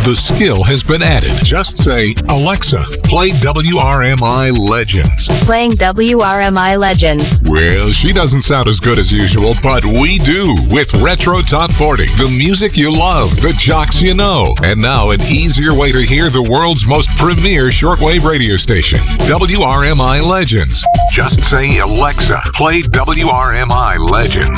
The skill has been added. Just say, Alexa, play WRMI Legends. Playing WRMI Legends. Well, she doesn't sound as good as usual, but we do with Retro Top 40. The music you love, the jocks you know. And now an easier way to hear the world's most premier shortwave radio station, WRMI Legends. Just say, Alexa, play WRMI Legends.